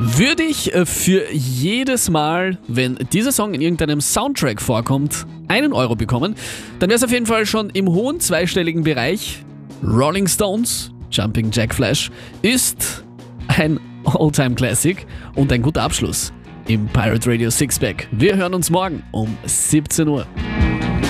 Würde ich für jedes Mal, wenn dieser Song in irgendeinem Soundtrack vorkommt, 1 Euro bekommen, dann wäre es auf jeden Fall schon im hohen zweistelligen Bereich. Rolling Stones, Jumping Jack Flash, ist ein All-Time Classic und ein guter Abschluss im Pirate Radio Sixpack. Wir hören uns morgen um 17 Uhr.